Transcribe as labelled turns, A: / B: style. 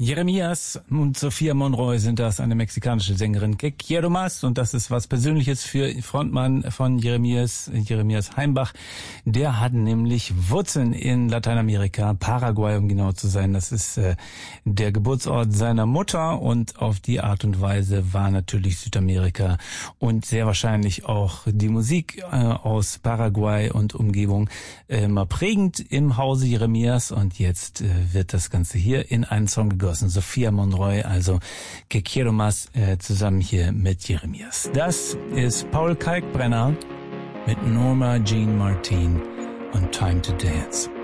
A: Jeremias und Sophia Monroy sind das, eine mexikanische Sängerin. Que quiero más, und das ist was Persönliches für Frontmann von Jeremias Heimbach. Der hat nämlich Wurzeln in Lateinamerika, Paraguay, um genau zu sein. Das ist der Geburtsort seiner Mutter, und auf die Art und Weise war natürlich Südamerika und sehr wahrscheinlich auch die Musik aus Paraguay und Umgebung mal prägend im Hause Jeremias, und jetzt wird das Ganze hier in einen Song gegossen. Sophia Monroy, also Que quiero más, zusammen hier mit Jeremias. Das ist Paul Kalkbrenner mit Norma Jean Martin und Time to Dance.